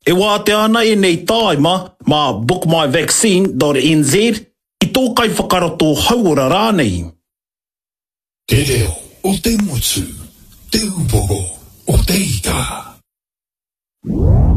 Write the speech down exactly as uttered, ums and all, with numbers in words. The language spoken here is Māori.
E wā te ana e nei taima ma book my vaccine dot n z i tō kai whakaroto hauora rānei. Te reo o te motu, te upogo o te ika.